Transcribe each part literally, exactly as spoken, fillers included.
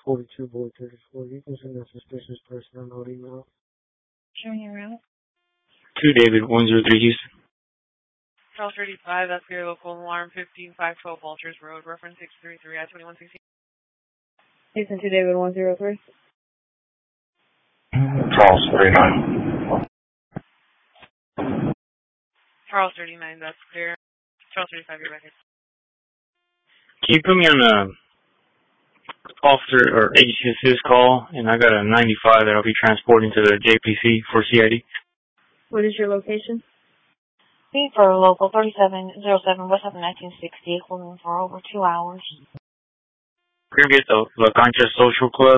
forty-two Board thirty-four. You can send a suspicious person a note email. Showing you around. Two David, one zero three Houston. Charles thirty-five, that's your local alarm, fifteen five twelve Walters Road, reference six three three I twenty-one sixteen. Houston two David one zero three. Charles thirty-nine. Charles thirty-nine, that's clear. Charles thirty-five, you're back here. Can you put me on a officer or H S S call? And I got a ninety-five that I'll be transporting to the J P C for C I D. What is your location? B for local thirty-seven oh seven West of nineteen sixty, holding for over two hours. We're gonna get the La Cancha Social Club.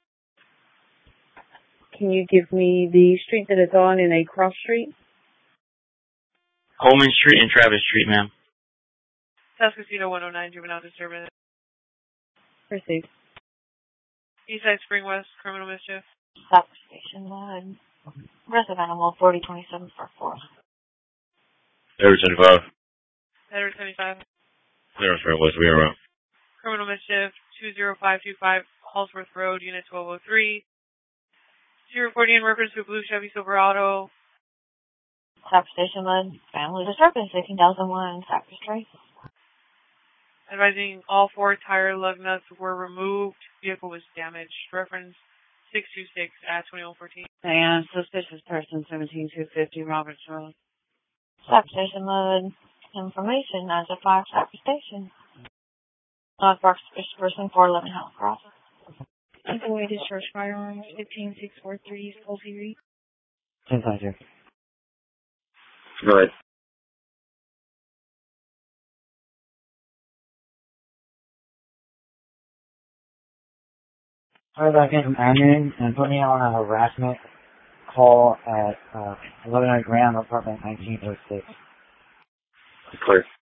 Can you give me the street that it's on in a cross street? Coleman Street and Travis Street, ma'am. South Casino one oh nine, juvenile disturbance. Received. Eastside Spring West, criminal mischief. Stop station one. Aggressive animal forty twenty-seven for four. Zero seventy-five. Edward seventy-five. Zero Spring West, we are around. Criminal mischief, two zero five two five Hallsworth Road, unit twelve oh three. You're reporting in reference to a blue Chevy Silverado. Stop station one. Family disturbance eighteen thousand one. Cypress Trace. Advising all four tire lug nuts were removed. Vehicle was damaged. Reference six two six at twenty-one fourteen. And suspicious person seventeen two fifty Roberts Road. Stop station one. Information nine oh five Cypress Station. Not for suspicious person four eleven House Cross. Employee discharge firearms fifteen six four three Colty Reed. ten five. Go ahead. Hi, back in from admin and put me on a harassment call at uh, eleven hundred Grand, apartment nineteen oh six. Clear.